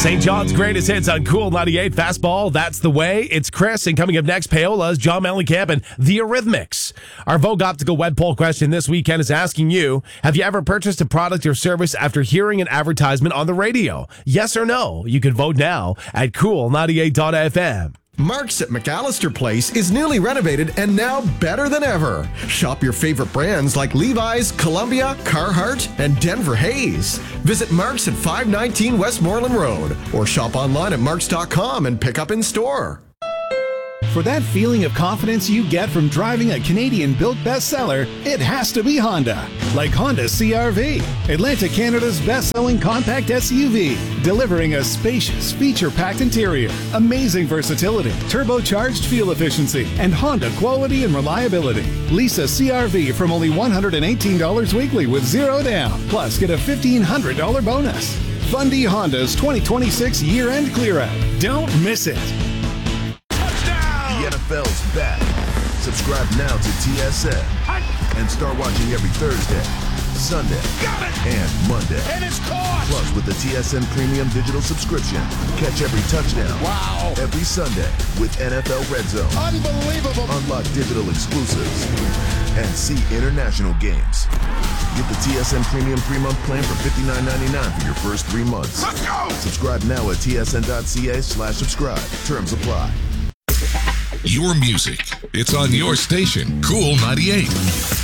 St. John's greatest hits on Cool 98 Fastball. That's the way. It's Chris, and coming up next, Paola's John Mellencamp and The Eurythmics. Our Vogue Optical web poll question this weekend is asking you, have you ever purchased a product or service after hearing an advertisement on the radio? Yes or no? You can vote now at cool98.fm. Mark's at McAllister Place is newly renovated and now better than ever. Shop your favorite brands like Levi's, Columbia, Carhartt, and Denver Hayes. Visit Mark's at 519 Westmoreland Road or shop online at marks.com and pick up in store. For that feeling of confidence you get from driving a Canadian-built bestseller, it has to be Honda. Like Honda CR-V, Atlantic Canada's best-selling compact SUV, delivering a spacious, feature-packed interior, amazing versatility, turbocharged fuel efficiency, and Honda quality and reliability. Lease a CR-V from only $118 weekly with zero down, plus get a $1,500 bonus. Fundy Honda's 2026 year-end clear-out. Don't miss it. The NFL's back. Subscribe now to TSN and start watching every Thursday, Sunday, and Monday. And it's caught! Plus, with the TSN Premium Digital subscription, catch every touchdown. Wow! Every Sunday with NFL Red Zone. Unbelievable! Unlock digital exclusives and see international games. Get the TSN Premium 3-month plan for $59.99 for your first 3 months. Let's go! Subscribe now at tsn.ca/subscribe. Terms apply. Your music. It's on your station, Cool 98.